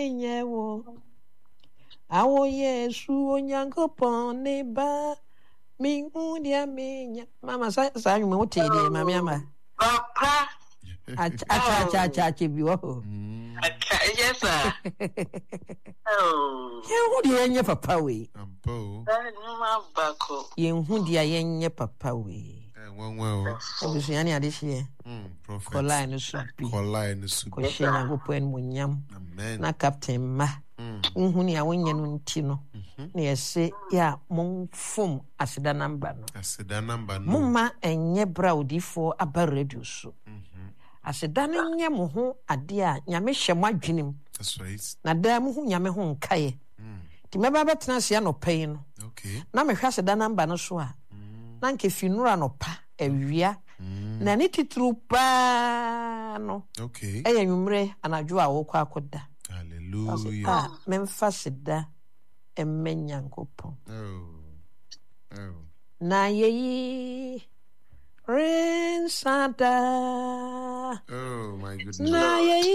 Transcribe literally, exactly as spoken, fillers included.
Nyewo. Awo Yesu onyankopon ne ba. Mi undia minya. Mama sa sa nyume wote de mama ama. Papa. Acha acha acha acha bi wo. Yes sir. Oh. Ye hu de yenye papa we. Ampo. Numa bako. Ye hu de yenye papa we. Eh won won. Obusuya ne ade hye. Mm prophet. Kola no so bi. Kola no so bi. Ko hye nyankopon munyam. Amen. Na captain ma. Mm. Unhu ne awonye no nti no. Mhm. Na yese ya monfom aseda number no. Aseda number no. Mumma enye bra odifo aba radio so. Mhm. Aseda no nye mo ho ade a nyame hye mo adwenem. That's right. Na da mu hu nyame ho nkae. Mm. Ti meba betena se no pay no. Okay. Na me hwa aseda number no so a. Mm. Na nke finura no pa awia. Mm. Na ne titru pa no. Okay. Eya nwumre anadwo a wo kwa akoda. Hallelujah. Ah, memfa seda emmenyankopon. Oh. Oh. Na yeyi Rinsada. Oh my goodness. Na yeyi